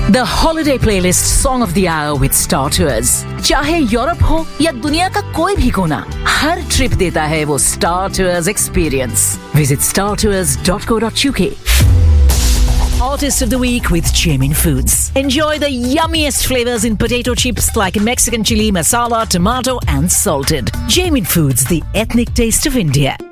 The holiday playlist song of the hour with Star Tours. चाहे Europe हो या दुनिया का कोई भी कोना, हर ट्रिप देता है वो Star Tours experience. Visit startours.co.uk. Artist of the Week with Jamin Foods. Enjoy the yummiest flavors in potato chips like Mexican chili, masala, tomato and salted. Jamin Foods, the ethnic taste of India.